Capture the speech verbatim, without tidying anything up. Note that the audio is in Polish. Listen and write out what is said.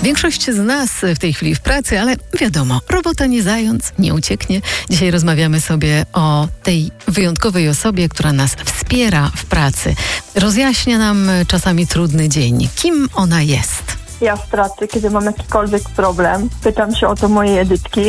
Większość z nas w tej chwili w pracy, ale wiadomo, robota nie zając, nie ucieknie. Dzisiaj rozmawiamy sobie o tej wyjątkowej osobie, która nas wspiera w pracy. Rozjaśnia nam czasami trudny dzień. Kim ona jest? Ja w pracy, kiedy mam jakikolwiek problem, pytam się o to mojej Edytki.